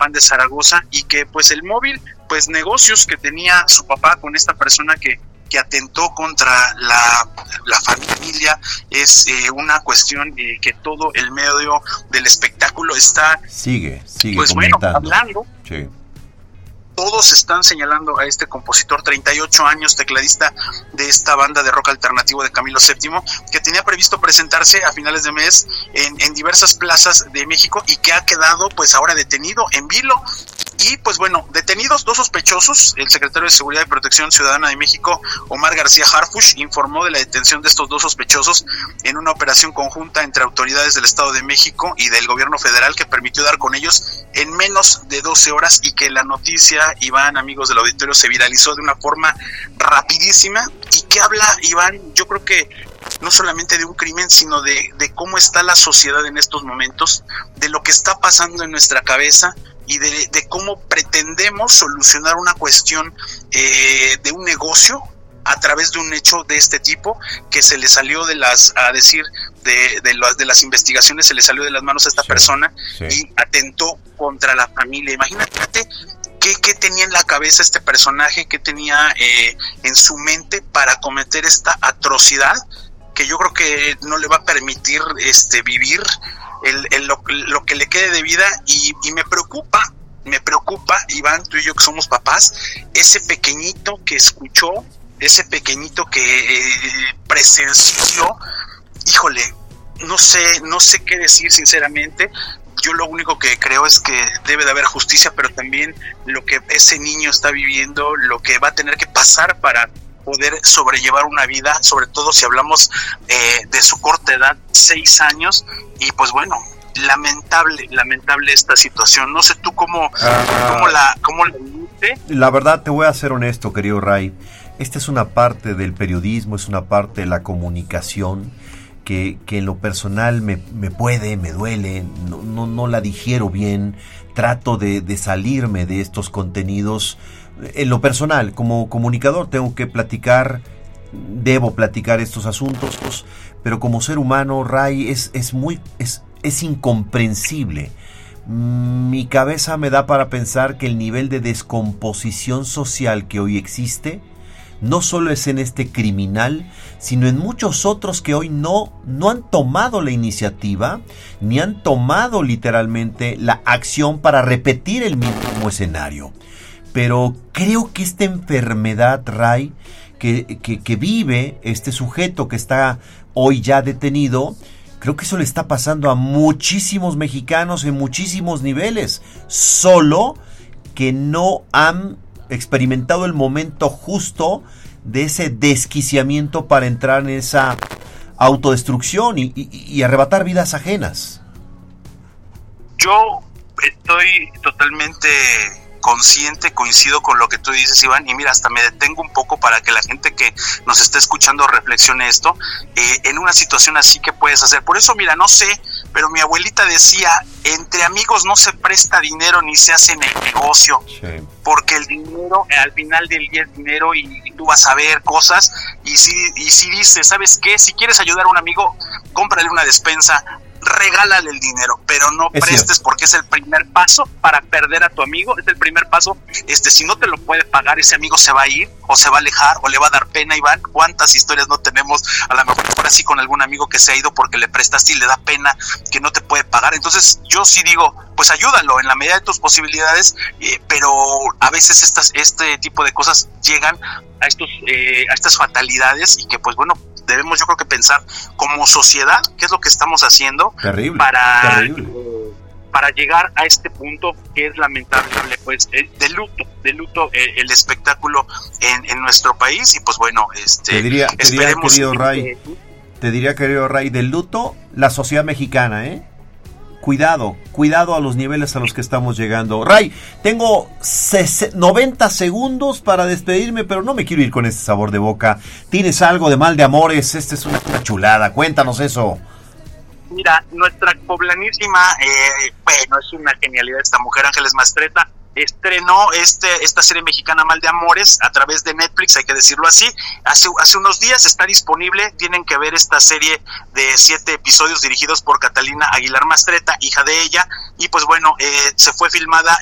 Juan de Zaragoza, y que pues el móvil, pues negocios que tenía su papá con esta persona que atentó contra la familia, es una cuestión que todo el medio del espectáculo está sigue pues comentando. Bueno, hablando. Sí. Todos están señalando a este compositor, 38 años, tecladista de esta banda de rock alternativo de Camilo VII, que tenía previsto presentarse a finales de mes en diversas plazas de México, y que ha quedado pues ahora detenido en vilo. Y pues bueno, detenidos 2 sospechosos. El secretario de Seguridad y Protección Ciudadana de México, Omar García Harfuch, informó de la detención de estos 2 sospechosos en una operación conjunta entre autoridades del Estado de México y del gobierno federal, que permitió dar con ellos en menos de 12 horas, y que la noticia, Iván, amigos del auditorio, se viralizó de una forma rapidísima. ¿Y qué habla, Iván? Yo creo que no solamente de un crimen, sino de cómo está la sociedad en estos momentos, de lo que está pasando en nuestra cabeza, y de cómo pretendemos solucionar una cuestión de un negocio a través de un hecho de este tipo, que se le salió de las investigaciones, se le salió de las manos a esta persona, y atentó contra la familia. Imagínate qué tenía en la cabeza este personaje, qué tenía en su mente para cometer esta atrocidad, que yo creo que no le va a permitir vivir lo que le quede de vida. Y me preocupa, Iván, tú y yo que somos papás, ese pequeñito que escuchó, ese pequeñito que presenció. Híjole, no sé qué decir sinceramente. Yo lo único que creo es que debe de haber justicia, pero también lo que ese niño está viviendo, lo que va a tener que pasar para poder sobrellevar una vida, sobre todo si hablamos de su corta edad, 6 años, y pues bueno, lamentable esta situación. No sé tú cómo la viste. La verdad, te voy a ser honesto, querido Ray. Esta es una parte del periodismo, es una parte de la comunicación que en lo personal me duele, no la digiero bien, trato de salirme de estos contenidos. En lo personal, como comunicador, tengo que debo platicar estos asuntos, pero como ser humano, Ray, es incomprensible. Mi cabeza me da para pensar que el nivel de descomposición social que hoy existe no solo es en este criminal, sino en muchos otros que hoy no han tomado la iniciativa, ni han tomado literalmente la acción para repetir el mismo escenario. Pero creo que esta enfermedad, Ray, que vive este sujeto que está hoy ya detenido, creo que eso le está pasando a muchísimos mexicanos en muchísimos niveles, solo que no han experimentado el momento justo de ese desquiciamiento para entrar en esa autodestrucción y arrebatar vidas ajenas. Yo estoy totalmente consciente, coincido con lo que tú dices, Iván, y mira, hasta me detengo un poco para que la gente que nos está escuchando reflexione esto, en una situación así que puedes hacer. Por eso, mira, no sé, pero mi abuelita decía, entre amigos no se presta dinero ni se hace negocio, sí, porque el dinero, al final del día es dinero, y tú vas a ver cosas, y si dices, ¿sabes qué? Si quieres ayudar a un amigo, cómprale una despensa, regálale el dinero, pero no prestes, cierto, porque es el primer paso para perder a tu amigo. Es el primer paso. Si no te lo puede pagar, ese amigo se va a ir, o se va a alejar, o le va a dar pena. Iván, ¿cuántas historias no tenemos? A lo mejor así con algún amigo que se ha ido porque le prestaste y le da pena, que no te puede pagar. Entonces yo sí digo, pues ayúdalo en la medida de tus posibilidades, pero a veces este tipo de cosas llegan a estas fatalidades, y que pues bueno, debemos, yo creo que pensar como sociedad qué es lo que estamos haciendo para llegar a este punto que es lamentable, pues de luto el espectáculo en nuestro país. Y pues bueno, te diría, querido Ray, del luto la sociedad mexicana, Cuidado a los niveles a los que estamos llegando. Ray, tengo 90 segundos para despedirme, pero no me quiero ir con este sabor de boca. ¿Tienes algo de Mal de Amores? Esta es una chulada, cuéntanos eso. Mira, nuestra poblanísima, es una genialidad esta mujer, Ángeles Mastretta, estrenó esta serie mexicana Mal de Amores a través de Netflix, hay que decirlo así. Hace unos días está disponible. Tienen que ver esta serie de 7 episodios dirigidos por Catalina Aguilar Mastretta, hija de ella, y pues bueno, se fue filmada